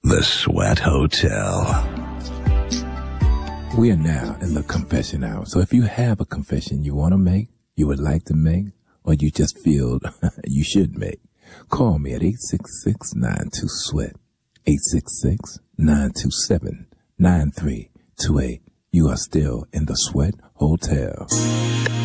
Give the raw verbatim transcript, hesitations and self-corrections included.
The Sweat Hotel. We are now in the confession hour. So if you have a confession you want to make, you would like to make, or you just feel you should make, call me at eight six six, nine two, SWEAT, eight six six, nine two seven, nine three two eight. You are still in the Sweat Hotel.